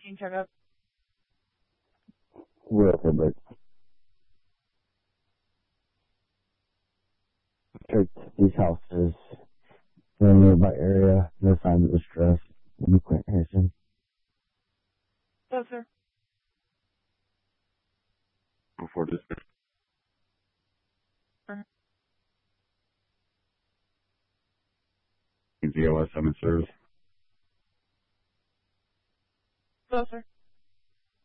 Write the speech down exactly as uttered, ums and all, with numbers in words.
routine checkup. We're okay, but checked these houses in the nearby area. No signs of distress. Any Clint Harrison? Yes, sir. Before district. Sure. Z O S seven serves. Yes, sir.